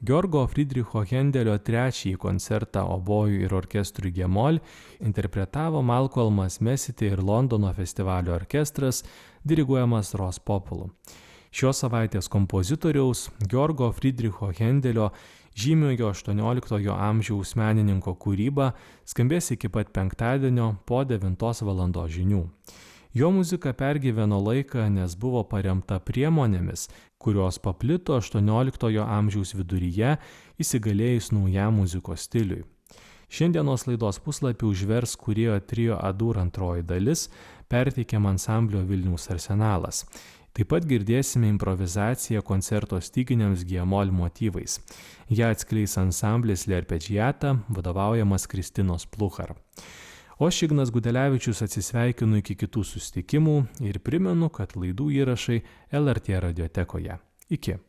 Georgo Friedricho Hendelio trečiąjį koncertą obojui ir orkestrui G-moll interpretavo Malcolmas Mesiti ir Londono festivalio orkestras, diriguojamas Ros Populu. Šios savaitės kompozitoriaus Georgo Friedricho Hendelio žymiojo 18 amžiaus menininko kūryba skambės iki pat penktadienio po 9 val. Žinių. Jo muzika pergyveno laiką, nes buvo paremta priemonėmis, kurios paplito 18 amžiaus viduryje įsigalėjus naujam muzikos stiliui. Šiandienos laidos puslapį užvers kūrėjo trio Adur antroji dalis, perteikiama ansamblio Vilniaus arsenalas. Taip pat girdėsime improvizaciją koncerto styginiams G-moll motyvais. Ja atskleis ansamblis L'Arpeggiata, vadovaujamas Kristinos Pluhar. O aš Ignas Gudelevičius atsisveikinu iki kitų susitikimų ir primenu, kad laidų įrašai LRT radiotekoje. Iki.